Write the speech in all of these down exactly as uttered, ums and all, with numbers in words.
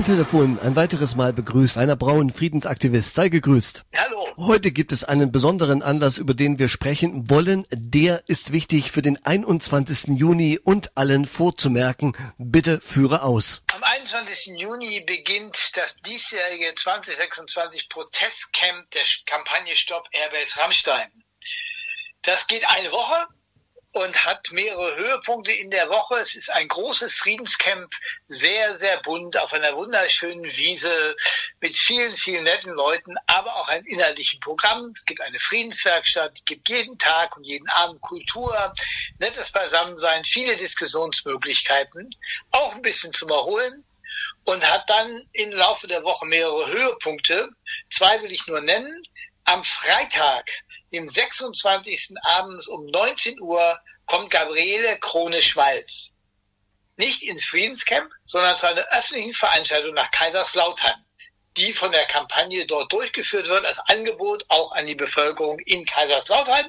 Telefon ein weiteres Mal begrüßt Rainer Braun, Friedensaktivist. Sei gegrüßt. Hallo. Heute gibt es einen besonderen Anlass, über den wir sprechen wollen. Der ist wichtig für den einundzwanzigsten Juni und allen vorzumerken. Bitte führe aus. Am einundzwanzigsten Juni beginnt das diesjährige zwanzig sechsundzwanzig Protestcamp der Kampagne Stop Airbase Rammstein. Das geht eine Woche und hat mehrere Höhepunkte in der Woche. Es ist ein großes Friedenscamp, sehr, sehr bunt, auf einer wunderschönen Wiese mit vielen, vielen netten Leuten, aber auch einem inhaltlichen Programm. Es gibt eine Friedenswerkstatt, es gibt jeden Tag und jeden Abend Kultur, nettes Beisammensein, viele Diskussionsmöglichkeiten, auch ein bisschen zum Erholen und hat dann im Laufe der Woche mehrere Höhepunkte. Zwei will ich nur nennen. Am Freitag, dem sechsundzwanzigsten abends um neunzehn Uhr, kommt Gabriele Krone-Schwalz. Nicht ins Friedenscamp, sondern zu einer öffentlichen Veranstaltung nach Kaiserslautern, die von der Kampagne dort durchgeführt wird, als Angebot auch an die Bevölkerung in Kaiserslautern.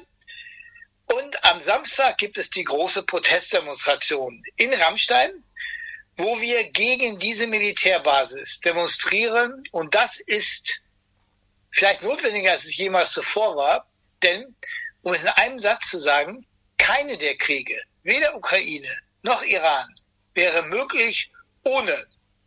Und am Samstag gibt es die große Protestdemonstration in Rammstein, wo wir gegen diese Militärbasis demonstrieren. Und das ist vielleicht notwendiger, als es jemals zuvor war, denn, um es in einem Satz zu sagen, keine der Kriege, weder Ukraine noch Iran, wäre möglich ohne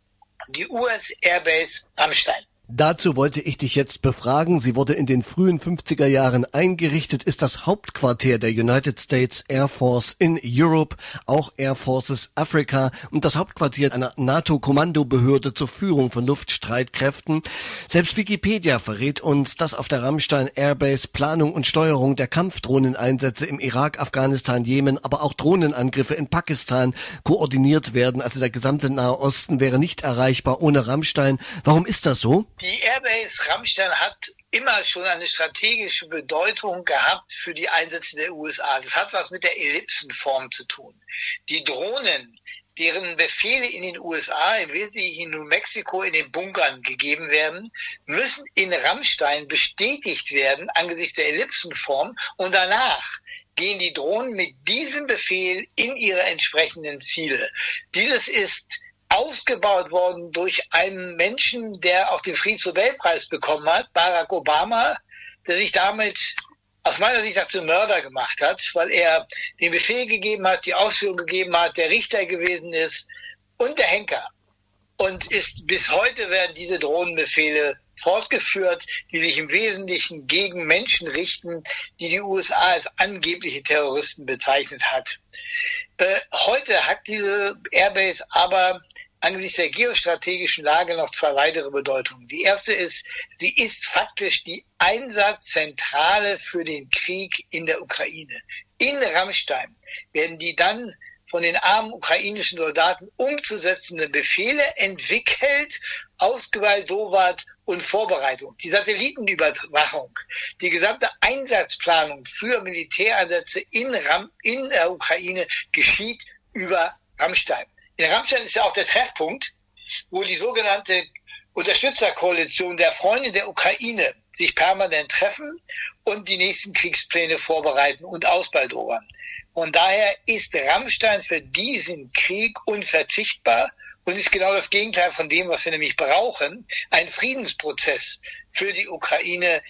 die U S Airbase Rammstein. Dazu wollte ich dich jetzt befragen. Sie wurde in den frühen fünfziger Jahren eingerichtet, ist das Hauptquartier der United States Air Force in Europe, auch Air Forces Africa und das Hauptquartier einer NATO-Kommandobehörde zur Führung von Luftstreitkräften. Selbst Wikipedia verrät uns, dass auf der Rammstein Airbase Planung und Steuerung der Kampfdrohneneinsätze im Irak, Afghanistan, Jemen, aber auch Drohnenangriffe in Pakistan koordiniert werden. Also der gesamte Nahe Osten wäre nicht erreichbar ohne Rammstein. Warum ist das so? Die Airbase Rammstein hat immer schon eine strategische Bedeutung gehabt für die Einsätze der U S A. Das hat was mit der Ellipsenform zu tun. Die Drohnen, deren Befehle in den U S A, im Wesentlichen in New Mexico, in den Bunkern gegeben werden, müssen in Rammstein bestätigt werden angesichts der Ellipsenform und danach gehen die Drohnen mit diesem Befehl in ihre entsprechenden Ziele. Dieses ist ausgebaut worden durch einen Menschen, der auch den Friedensnobelpreis bekommen hat, Barack Obama, der sich damit aus meiner Sicht zum Mörder gemacht hat, weil er den Befehl gegeben hat, die Ausführung gegeben hat, der Richter gewesen ist und der Henker. Und ist bis heute werden diese Drohnenbefehle fortgeführt, die sich im Wesentlichen gegen Menschen richten, die die U S A als angebliche Terroristen bezeichnet hat. Äh, heute hat diese Airbase aber angesichts der geostrategischen Lage noch zwei weitere Bedeutungen. Die erste ist, sie ist faktisch die Einsatzzentrale für den Krieg in der Ukraine. In Rammstein werden die dann von den armen ukrainischen Soldaten umzusetzenden Befehle entwickelt, ausgewaltowert und Vorbereitung. Die Satellitenüberwachung, die gesamte Einsatzplanung für Militäreinsätze in, Ram, in der Ukraine geschieht über Rammstein. In Rammstein ist ja auch der Treffpunkt, wo die sogenannte Unterstützerkoalition der Freunde der Ukraine sich permanent treffen und die nächsten Kriegspläne vorbereiten und ausbaldowern. Von daher ist Rammstein für diesen Krieg unverzichtbar und ist genau das Gegenteil von dem, was wir nämlich brauchen. Ein Friedensprozess für die Ukraine